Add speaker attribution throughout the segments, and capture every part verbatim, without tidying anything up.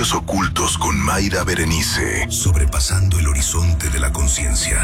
Speaker 1: Misterios ocultos con Mayra Berenice, sobrepasando el horizonte de la conciencia.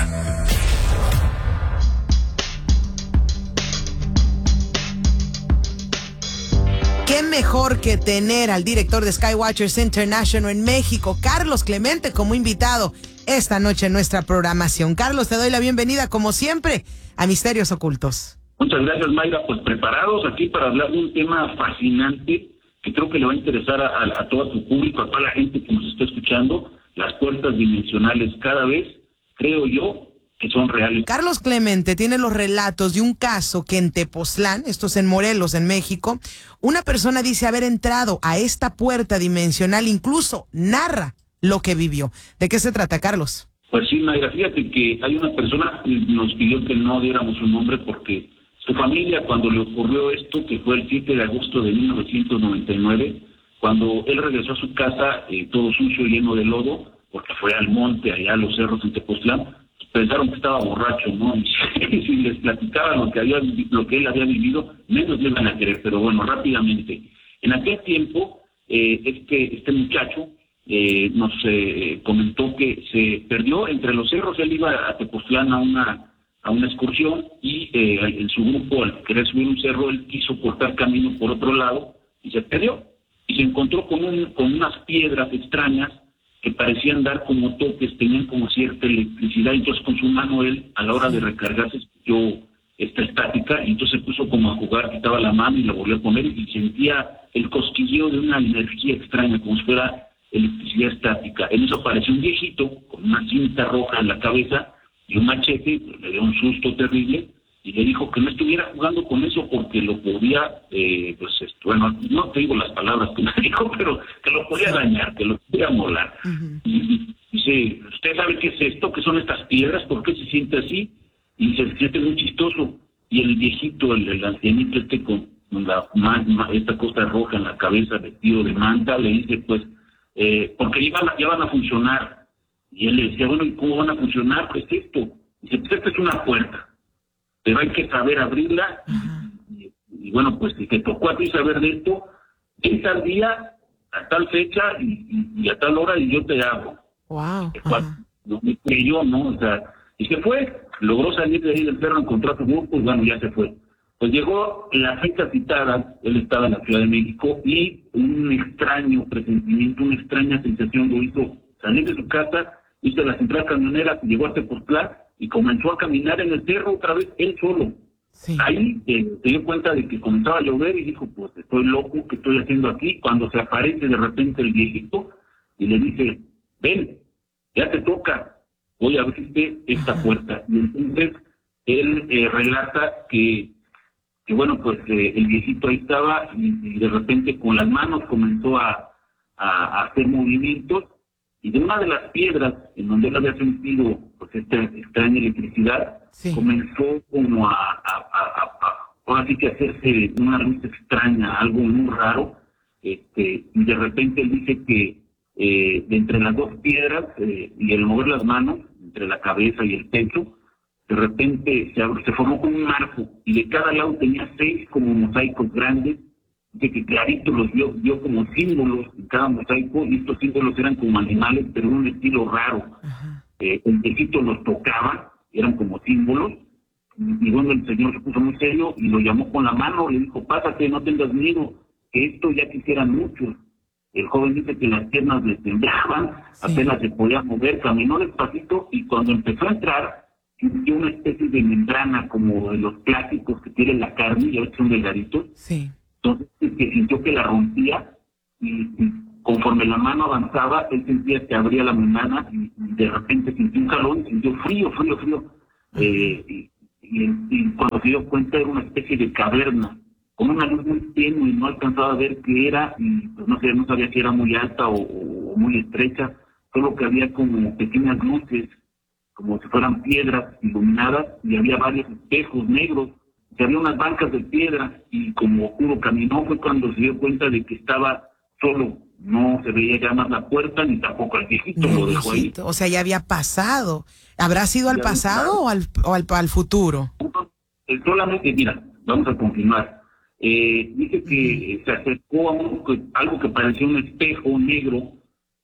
Speaker 2: ¿Qué mejor que tener al director de Skywatchers International en México, Carlos Clemente, como invitado esta noche en nuestra programación? Carlos, te doy la bienvenida, como siempre, a Misterios Ocultos.
Speaker 3: Muchas gracias, Mayra. Pues preparados aquí para hablar de un tema fascinante que creo que le va a interesar a, a, a todo tu público, a toda la gente que nos está escuchando. Las puertas dimensionales cada vez, creo yo, que son reales.
Speaker 2: Carlos Clemente tiene los relatos de un caso que en Tepoztlán, esto es en Morelos, en México, una persona dice haber entrado a esta puerta dimensional, incluso narra lo que vivió. ¿De qué se trata, Carlos?
Speaker 3: Pues sí, Mayra, fíjate que hay una persona que nos pidió que no diéramos su nombre porque su familia, cuando le ocurrió esto, que fue el siete de agosto de mil novecientos noventa y nueve, cuando él regresó a su casa eh, todo sucio, lleno de lodo, porque fue al monte, allá a los cerros en Tepoztlán, pensaron que estaba borracho, ¿no? Y si les platicaban lo que había, lo que él había vivido, menos le iban a querer. Pero bueno, rápidamente. En aquel tiempo, eh, este, este muchacho eh, nos eh, comentó que se perdió entre los cerros. Él iba a Tepoztlán a una a una excursión y eh, en su grupo, al querer subir un cerro, él quiso cortar camino por otro lado y se perdió. Y se encontró con, un, con unas piedras extrañas que parecían dar como toques, tenían como cierta electricidad, entonces con su mano él, a la hora de recargarse, escuchó esta estática, y entonces se puso como a jugar, quitaba la mano y la volvió a poner, y sentía el cosquilleo de una energía extraña, como si fuera electricidad estática. En eso apareció un viejito, con una cinta roja en la cabeza, y un machete, le dio un susto terrible, y le dijo que no estuviera jugando con eso porque lo podía, eh, pues, bueno, no te digo las palabras que me dijo, pero que lo podía dañar, que lo podía molar. Uh-huh. Y dice, ¿usted sabe qué es esto? ¿Qué son estas piedras? ¿Por qué se siente así? Y se siente muy chistoso. Y el viejito, el, el ancianito este con la, esta costa roja en la cabeza, vestido de manta, le dice, pues, eh, porque ya van, a, ya van a funcionar. Y él le decía, bueno, ¿y cómo van a funcionar? Pues esto. Dice, pues esta es una puerta, pero hay que saber abrirla. Uh-huh. y, y bueno, pues si te tocó a ti saber de esto, ven tal día, a tal fecha y, y, y a tal hora y yo te hago.
Speaker 2: Wow.
Speaker 3: Uh-huh. No me creyó, ¿no? O sea, y se fue, logró salir de ahí del cerro, encontró a su grupo, pues bueno, ya se fue. Pues llegó la fecha citada, él estaba en la Ciudad de México, y un extraño presentimiento, una extraña sensación lo hizo salir de su casa, hizo la central camionera, llegó a Tepoztlán y comenzó a caminar en el cerro otra vez, él solo. Sí. Ahí eh, se dio cuenta de que comenzaba a llover y dijo, pues estoy loco, ¿qué estoy haciendo aquí? Cuando se aparece de repente el viejito y le dice, ven, ya te toca, voy a abrirte esta puerta. Y entonces él eh, relata que, que bueno, pues eh, el viejito ahí estaba y, y de repente con las manos comenzó a, a, a hacer movimientos, y de una de las piedras en donde él había sentido pues esta extraña electricidad, sí, comenzó como a, a, a, a, a ahora sí que hacerse una luz extraña, algo muy raro, este, y de repente él dice que eh, de entre las dos piedras eh, y el mover las manos, entre la cabeza y el pecho, de repente se, se formó como un marco, y de cada lado tenía seis como mosaicos grandes, de que clarito los vio, vio como símbolos en cada mosaico, y estos símbolos eran como animales, pero en un estilo raro. Uh-huh. Eh, el viejito los tocaba, eran como símbolos, y, y bueno, el señor se puso muy serio y lo llamó con la mano, le dijo, pásate, no tengas miedo, que esto ya quisieran muchos. El joven dice que las piernas le temblaban, sí, apenas se podía mover, caminó despacito, y cuando empezó a entrar, sintió una especie de membrana como de los plásticos que tiene la carne, ya ves que son delgaditos. Sí. Entonces, que sintió que la rompía, y, y conforme la mano avanzaba, él sentía que abría la membrana, y, y de repente sintió un calor, y sintió frío, frío, frío. Eh, y, y, y cuando se dio cuenta era una especie de caverna, con una luz muy tenue, y no alcanzaba a ver qué era, y pues no sé, no sabía si era muy alta o, o muy estrecha, solo que había como pequeñas luces, como si fueran piedras iluminadas, y había varios espejos negros. Que había unas bancas de piedra, y como uno caminó fue cuando se dio cuenta de que estaba solo. No se veía ya más la puerta, ni tampoco al viejito, lo dejó ahí.
Speaker 2: O sea, ya había pasado. ¿Habrá sido al pasado o al, o al, al futuro?
Speaker 3: Solamente, mira, vamos a continuar. Eh, dice que uh-huh. se acercó a un, algo que parecía un espejo negro,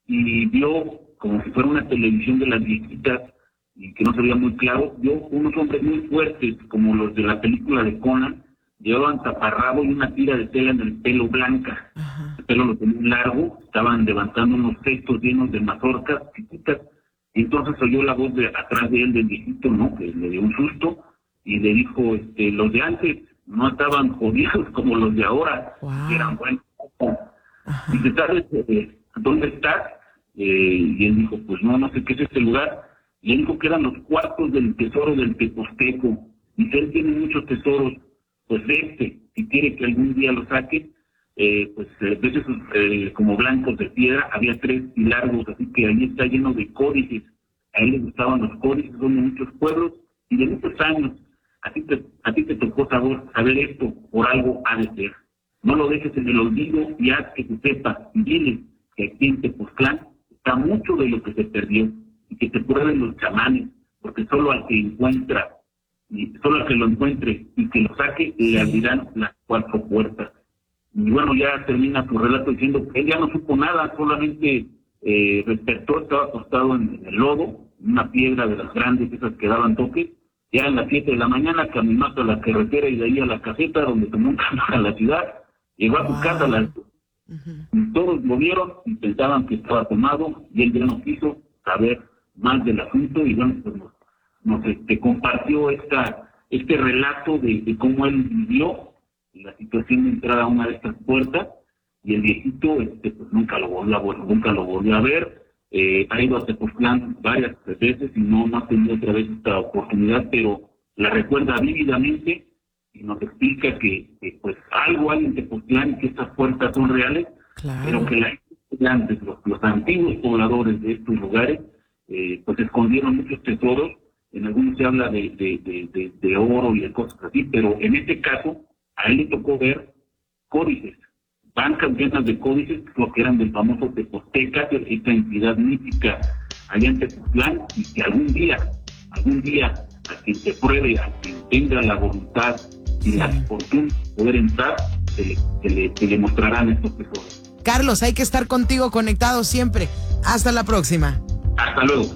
Speaker 3: y vio, como si fuera una televisión de las viejitas, y que no se veía muy claro, vio unos hombres muy fuertes, como los de la película de Conan, llevaban taparrabo y una tira de tela en el pelo blanca. Ajá. El pelo lo tenían largo, estaban levantando unos cestos llenos de mazorcas chiquitas, y entonces oyó la voz de atrás de él del viejito, ¿no?, que le dio un susto, y le dijo, este, los de antes no estaban jodidos como los de ahora, wow. que eran buenos. Y dice, ¿sabes eh, dónde estás? Eh, y él dijo, pues no, no sé qué es este lugar. Y él dijo que eran los cuartos del tesoro del Teposteco. Dice, él tiene muchos tesoros, pues este, si quiere que algún día lo saque, eh, pues eh, ves esos eh, como blancos de piedra, había tres y largos, así que ahí está lleno de códices. A él le gustaban los códices, son de muchos pueblos y de muchos años. A ti te, a ti te tocó saber, saber esto, por algo ha de ser. No lo dejes en el olvido y haz que se sepa. Y dile que aquí en Tepoztlán está mucho de lo que se perdió y que te prueben los chamanes, porque solo al que encuentra, y solo al que lo encuentre y que lo saque, le abrirán las cuatro puertas. Y bueno, ya termina su relato diciendo que él ya no supo nada, solamente eh, despertó, estaba acostado en, en el lodo, una piedra de las grandes, esas que daban toques. Ya a las siete de la mañana caminó hasta la carretera y de ahí a la caseta donde tomó un camino a la ciudad. Llegó a su wow. casa a las uh-huh. y todos lo vieron y pensaban que estaba tomado y él ya no quiso saber más del asunto y bueno, pues nos, nos este, compartió esta este relato de, de cómo él vivió la situación de entrar a una de estas puertas y el viejito este, pues nunca lo volvió a, nunca lo volvió a ver. Eh, ha ido a Tepoztlán varias veces y no, no ha tenido otra vez esta oportunidad, pero la recuerda vívidamente y nos explica que, que pues algo hay en Tepoztlán y que estas puertas son reales, claro. pero que la gente antes, los, los antiguos pobladores de estos lugares, eh, pues escondieron muchos tesoros. En algunos se habla de, de, de, de, de oro y de cosas así, pero en este caso a él le tocó ver códices, bancas llenas de códices, lo que eran del famoso Teposteca, esta entidad mítica allá en Tepoztlán, y que algún día, algún día, a quien se pruebe, a quien tenga la voluntad y la fortuna de poder entrar, se le, se le, se le mostrarán estos tesoros.
Speaker 2: Carlos, hay que estar contigo conectado siempre. Hasta la próxima.
Speaker 3: Hasta luego.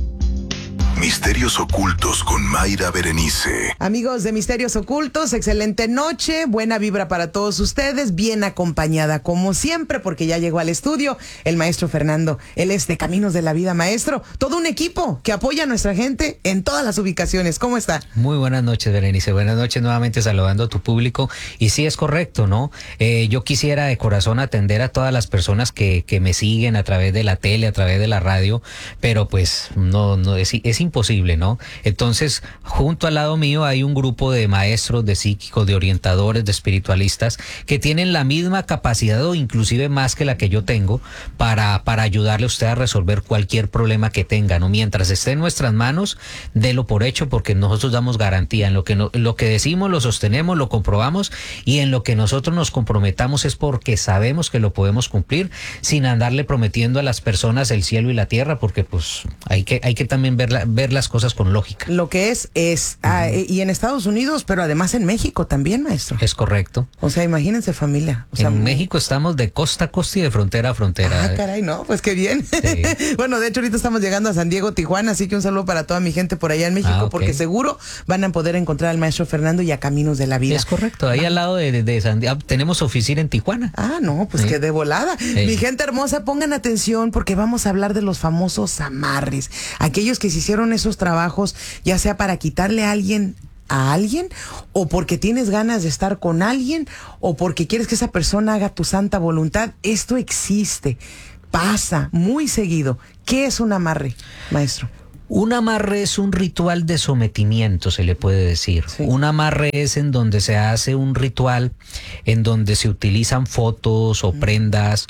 Speaker 1: Misterios Ocultos con Mayra Berenice.
Speaker 2: Amigos de Misterios Ocultos, excelente noche, buena vibra para todos ustedes, bien acompañada como siempre, porque ya llegó al estudio el maestro Fernando. Él es de Caminos de la Vida, maestro. Todo un equipo que apoya a nuestra gente en todas las ubicaciones. ¿Cómo está?
Speaker 4: Muy buenas noches, Berenice. Buenas noches nuevamente, saludando a tu público. Y sí, es correcto, ¿no? Eh, yo quisiera de corazón atender a todas las personas que, que me siguen a través de la tele, a través de la radio, pero pues no, no es, es imposible. Imposible, ¿no? Entonces, junto al lado mío hay un grupo de maestros, de psíquicos, de orientadores, de espiritualistas que tienen la misma capacidad o inclusive más que la que yo tengo para, para ayudarle a usted a resolver cualquier problema que tenga, ¿no? Mientras esté en nuestras manos, délo por hecho porque nosotros damos garantía. En lo que, no, lo que decimos, lo sostenemos, lo comprobamos y en lo que nosotros nos comprometamos es porque sabemos que lo podemos cumplir sin andarle prometiendo a las personas el cielo y la tierra porque pues hay que, hay que también ver la, ver las cosas con lógica.
Speaker 2: Lo que es, es, uh-huh. ah, y en Estados Unidos, pero además en México también, maestro.
Speaker 4: Es correcto.
Speaker 2: O sea, imagínense, familia. O sea,
Speaker 4: en México estamos de costa a costa y de frontera a frontera.
Speaker 2: Ah, caray, no, pues qué bien. Sí. Bueno, de hecho, ahorita estamos llegando a San Diego, Tijuana, así que un saludo para toda mi gente por allá en México, ah, okay. porque seguro van a poder encontrar al maestro Fernando y a Caminos de la Vida.
Speaker 4: Es correcto, ahí ah. al lado de, de, de San Diego, tenemos oficina en Tijuana.
Speaker 2: Ah, no, pues sí. que de volada. Sí. Mi gente hermosa, pongan atención porque vamos a hablar de los famosos amarres. Aquellos que se hicieron esos trabajos, ya sea para quitarle a alguien a alguien, o porque tienes ganas de estar con alguien, o porque quieres que esa persona haga tu santa voluntad. Esto existe, pasa muy seguido. ¿Qué es un amarre, maestro?
Speaker 4: Un amarre es un ritual de sometimiento, se le puede decir. Sí. Un amarre es en donde se hace un ritual, en donde se utilizan fotos o prendas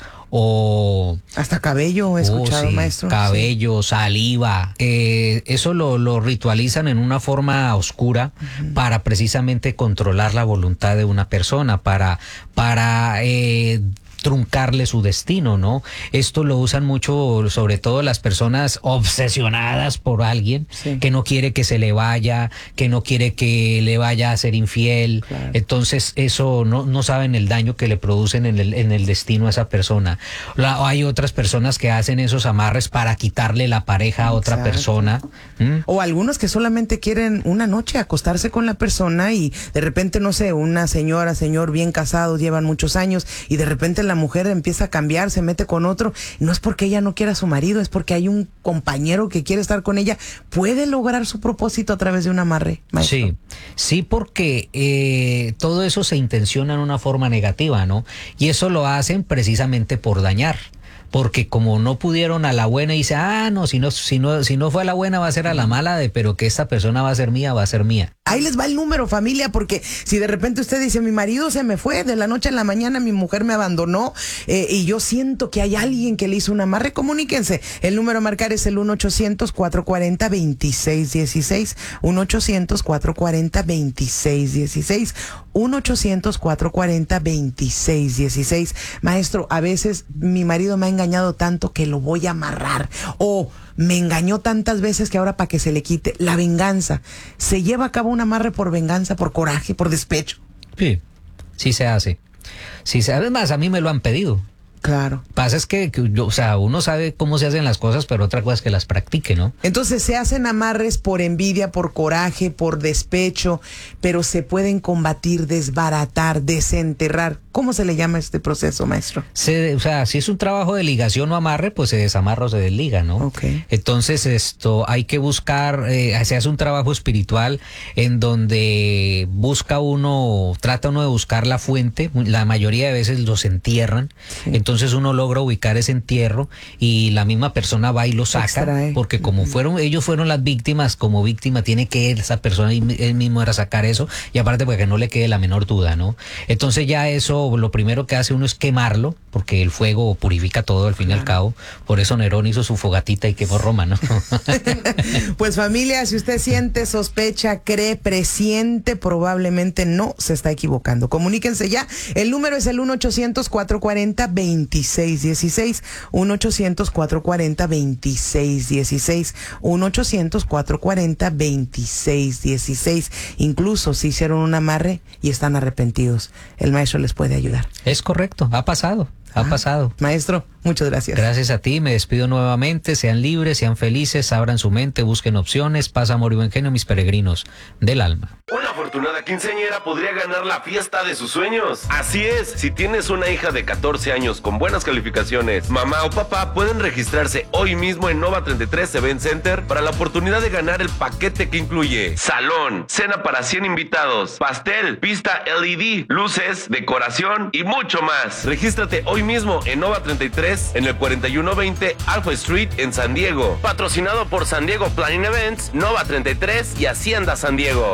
Speaker 4: o...
Speaker 2: Hasta cabello he escuchado, oh, sí, maestro.
Speaker 4: Cabello, sí. saliva. Eh, eso lo, lo ritualizan en una forma oscura uh-huh. para precisamente controlar la voluntad de una persona, para... para eh, truncarle su destino, ¿no? Esto lo usan mucho, sobre todo las personas obsesionadas por alguien, sí. que no quiere que se le vaya, que no quiere que le vaya a ser infiel. Claro. Entonces eso no, no saben el daño que le producen en el, en el destino a esa persona. La, hay otras personas que hacen esos amarres para quitarle la pareja a otra Exacto. persona. ¿Mm?
Speaker 2: O algunos que solamente quieren una noche acostarse con la persona y de repente, no sé, una señora, señor bien casados, llevan muchos años y de repente la mujer empieza a cambiar, se mete con otro. No es porque ella no quiera a su marido, es porque hay un compañero que quiere estar con ella. ¿Puede lograr su propósito a través de un amarre, maestro?
Speaker 4: Sí, sí, porque eh, todo eso se intenciona en una forma negativa, ¿no? Y eso lo hacen precisamente por dañar. Porque como no pudieron a la buena y dice, ah, no, si no, si no, si no fue a la buena va a ser a la mala, de, pero que esta persona va a ser mía, va a ser mía.
Speaker 2: Ahí les va el número, familia, porque si de repente usted dice, mi marido se me fue, de la noche a la mañana mi mujer me abandonó, eh, y yo siento que hay alguien que le hizo un amarre, comuníquense. El número a marcar es el uno ochocientos, cuatrocientos cuarenta, veintiséis dieciséis, uno ochocientos, cuatrocientos cuarenta, veintiséis dieciséis, uno ochocientos, cuatrocientos cuarenta, veintiséis dieciséis. Maestro, a veces mi marido me ha engañado tanto que lo voy a amarrar, o me engañó tantas veces que ahora para que se le quite la venganza. ¿Se lleva a cabo un amarre por venganza, por coraje, por despecho?
Speaker 4: Sí, sí se hace. Sí se, además, a mí me lo han pedido.
Speaker 2: Claro.
Speaker 4: Pasa es que, que yo, o sea, uno sabe cómo se hacen las cosas, pero otra cosa es que las practique, ¿no?
Speaker 2: Entonces se hacen amarres por envidia, por coraje, por despecho, pero se pueden combatir, desbaratar, desenterrar. ¿Cómo se le llama este proceso, maestro?
Speaker 4: Se, o sea, si es un trabajo de ligación o amarre, pues se desamarra o se desliga, ¿no?
Speaker 2: Okay.
Speaker 4: Entonces esto hay que buscar, eh, se hace un trabajo espiritual en donde busca uno, trata uno de buscar la fuente. La mayoría de veces los entierran. Sí. Entonces uno logra ubicar ese entierro y la misma persona va y lo saca. Extrae. Porque como fueron, ellos fueron las víctimas, como víctima tiene que esa persona él mismo era sacar eso, y aparte para que no le quede la menor duda, ¿no? Entonces ya eso, lo primero que hace uno es quemarlo, porque el fuego purifica todo al fin y al cabo. Por eso Nerón hizo su fogatita y quemó Roma, ¿no?
Speaker 2: Pues familia, si usted siente, sospecha, cree, presiente, probablemente no se está equivocando. Comuníquense ya. El número es el uno ochocientos, cuatrocientos cuarenta, veintiséis dieciséis, uno ochocientos, cuatrocientos cuarenta, veintiséis dieciséis, uno ochocientos, cuatrocientos cuarenta, veintiséis dieciséis. Incluso si hicieron un amarre y están arrepentidos, el maestro les puede ayudar.
Speaker 4: Es correcto, ha pasado. Ha ah, pasado.
Speaker 2: Maestro, muchas gracias.
Speaker 4: Gracias a ti, me despido nuevamente. Sean libres, sean felices, abran su mente, busquen opciones. Paz, amor y buen genio, mis peregrinos del alma.
Speaker 5: Una afortunada quinceañera podría ganar la fiesta de sus sueños. Así es, si tienes una hija de catorce años con buenas calificaciones, mamá o papá pueden registrarse hoy mismo en Nova treinta y tres Event Center para la oportunidad de ganar el paquete que incluye salón, cena para cien invitados, pastel, pista L E D, luces, decoración y mucho más. Regístrate hoy mismo en Nova treinta y tres en el cuarenta y uno veinte Alpha Street en San Diego. Patrocinado por San Diego Planning Events, Nova treinta y tres y Hacienda San Diego.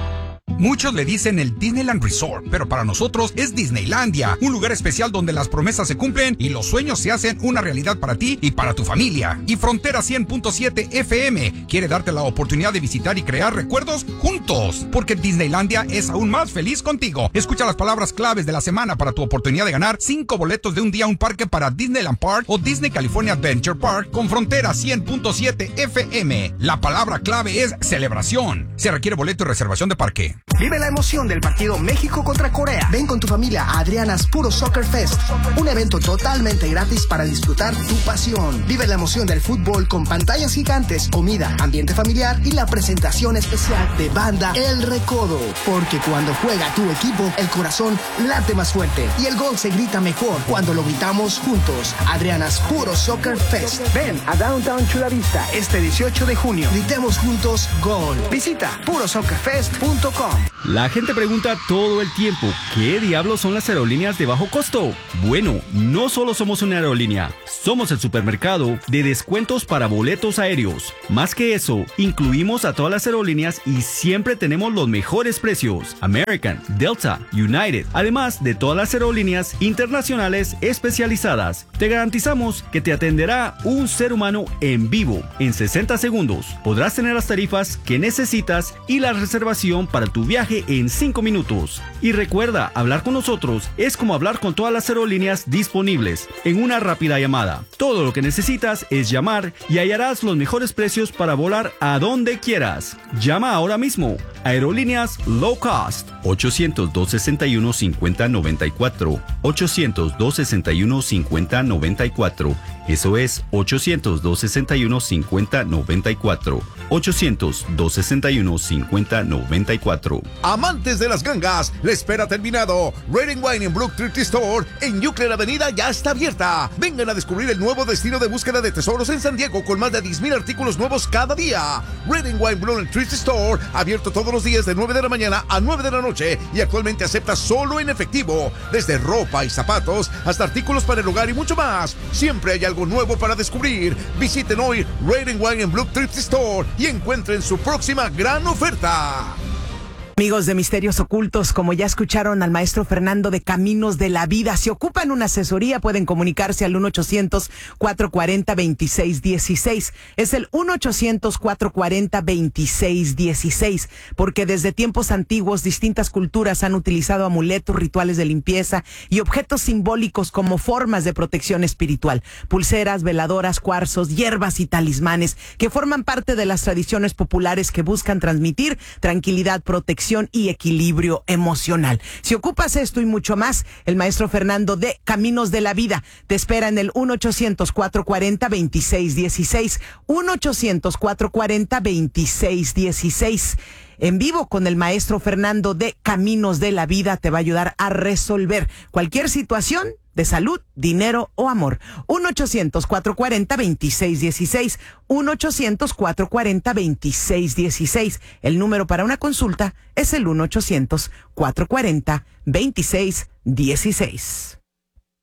Speaker 6: Muchos le dicen el Disneyland Resort, pero para nosotros es Disneylandia, un lugar especial donde las promesas se cumplen y los sueños se hacen una realidad para ti y para tu familia. Y Frontera cien punto siete F M quiere darte la oportunidad de visitar y crear recuerdos juntos, porque Disneylandia es aún más feliz contigo. Escucha las palabras claves de la semana para tu oportunidad de ganar cinco boletos de un día a un parque para Disneyland Park o Disney California Adventure Park con Frontera cien punto siete F M. La palabra clave es celebración. Se requiere boleto y reservación de parque.
Speaker 7: Vive la emoción del partido México contra Corea. Ven con tu familia a Adriana's Puro Soccer Fest, un evento totalmente gratis para disfrutar tu pasión. Vive la emoción del fútbol con pantallas gigantes, comida, ambiente familiar y la presentación especial de banda El Recodo. Porque cuando juega tu equipo, el corazón late más fuerte y el gol se grita mejor cuando lo gritamos juntos. Adriana's Puro Soccer Fest. Ven a Downtown Chula Vista este dieciocho de junio. Gritemos juntos gol. Visita puro soccer fest punto com.
Speaker 8: La gente pregunta todo el tiempo, ¿qué diablos son las aerolíneas de bajo costo? Bueno, no solo somos una aerolínea, somos el supermercado de descuentos para boletos aéreos. Más que eso, incluimos a todas las aerolíneas y siempre tenemos los mejores precios. American, Delta, United, además de todas las aerolíneas internacionales especializadas. Te garantizamos que te atenderá un ser humano en vivo en sesenta segundos. Podrás tener las tarifas que necesitas y la reservación para tu tu viaje en cinco minutos. Y recuerda, hablar con nosotros es como hablar con todas las aerolíneas disponibles en una rápida llamada. Todo lo que necesitas es llamar y hallarás los mejores precios para volar a donde quieras. Llama ahora mismo. Aerolíneas Low Cost. ochocientos, dos sesenta y uno, cincuenta noventa y cuatro. ochocientos, dos sesenta y uno, cincuenta noventa y cuatro. Eso es ochocientos, dos sesenta y uno, cincuenta noventa y cuatro. ochocientos, dos sesenta y uno, cincuenta noventa y cuatro.
Speaker 9: Amantes de las gangas, la espera ha terminado. Red and Wine en Brook Thrift Store en Euclid Avenida ya está abierta. Vengan a descubrir el nuevo destino de búsqueda de tesoros en San Diego con más de diez mil artículos nuevos cada día. Red and Wine Brook Thrift Store, abierto todos los días de nueve de la mañana a nueve de la noche y actualmente acepta solo en efectivo. Desde ropa y zapatos hasta artículos para el hogar y mucho más. Siempre hay algo nuevo para descubrir. Visiten hoy Red and Wine en Brook Thrift Store y encuentren su próxima gran oferta.
Speaker 2: Amigos de Misterios Ocultos, como ya escucharon al maestro Fernando de Caminos de la Vida, si ocupan una asesoría pueden comunicarse al uno ochocientos, cuatrocientos cuarenta, veintiséis dieciséis. Es el uno ochocientos, cuatrocientos cuarenta, veintiséis dieciséis, porque desde tiempos antiguos distintas culturas han utilizado amuletos, rituales de limpieza y objetos simbólicos como formas de protección espiritual. Pulseras, veladoras, cuarzos, hierbas y talismanes que forman parte de las tradiciones populares que buscan transmitir tranquilidad, protección y equilibrio emocional. Si ocupas esto y mucho más, el maestro Fernando de Caminos de la Vida te espera en el uno ochocientos, cuatrocientos cuarenta, veintiséis dieciséis. uno ochocientos, cuatrocientos cuarenta, veintiséis dieciséis. En vivo con el maestro Fernando de Caminos de la Vida te va a ayudar a resolver cualquier situación de salud, dinero o amor. uno ochocientos, cuatrocientos cuarenta, veintiséis dieciséis. uno ochocientos, cuatrocientos cuarenta, veintiséis dieciséis. El número para una consulta es el uno ochocientos, cuatrocientos cuarenta, veintiséis dieciséis.